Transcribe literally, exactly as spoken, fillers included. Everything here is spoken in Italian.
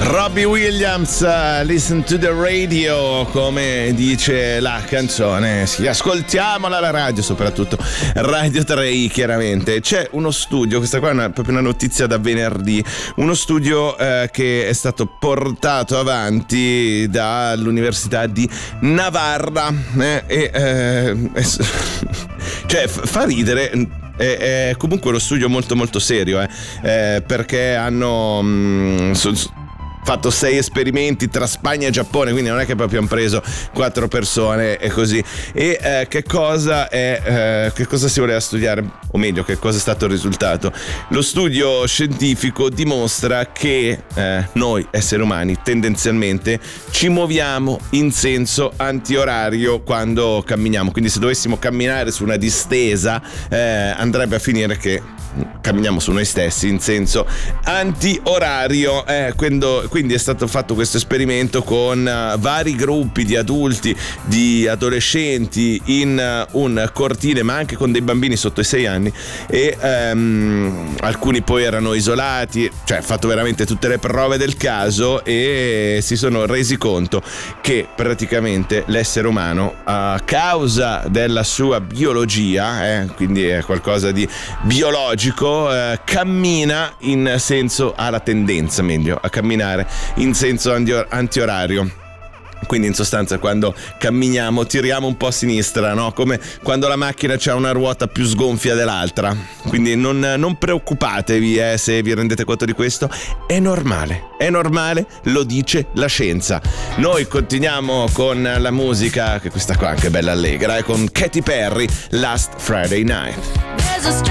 Robbie Williams, uh, Listen to the Radio, come dice la canzone. Sì, ascoltiamola alla radio, soprattutto Radio tre i, chiaramente. C'è uno studio, questa qua è una, proprio una notizia da venerdì, uno studio uh, che è stato portato avanti dall'Università di Navarra eh, e eh, è, cioè fa ridere. È, è comunque uno studio molto molto serio eh, eh, perché hanno mh, so, fatto sei esperimenti tra Spagna e Giappone, quindi non è che proprio hanno preso quattro persone e così. E eh, che cosa è eh, che cosa si voleva studiare, o meglio che cosa è stato il risultato? Lo studio scientifico dimostra che eh, noi esseri umani tendenzialmente ci muoviamo in senso antiorario quando camminiamo, quindi se dovessimo camminare su una distesa eh, andrebbe a finire che camminiamo su noi stessi in senso antiorario. Eh, quando, quindi è stato fatto questo esperimento con uh, vari gruppi di adulti, di adolescenti in uh, un cortile, ma anche con dei bambini sotto i sei anni, e um, alcuni poi erano isolati, cioè fatto veramente tutte le prove del caso, e si sono resi conto che praticamente l'essere umano, a causa della sua biologia, eh, quindi è qualcosa di biologico, Eh, cammina in senso, ha la tendenza meglio a camminare in senso antiorario. Quindi in sostanza quando camminiamo tiriamo un po' a sinistra, no? Come quando la macchina c'ha una ruota più sgonfia dell'altra. Quindi non, non preoccupatevi eh, se vi rendete conto di questo. È normale, è normale, lo dice la scienza. Noi continuiamo con la musica, che questa qua anche è bella allegra, eh, con Katy Perry, Last Friday Night.